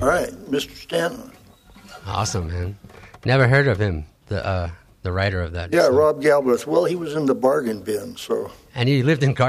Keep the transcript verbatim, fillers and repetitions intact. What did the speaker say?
All right, Mister Stanton. Awesome, man. Never heard of him, the uh, the writer of that. Yeah, song. Rob Galbraith. Well, he was in the bargain bin, so. And he lived in Gar-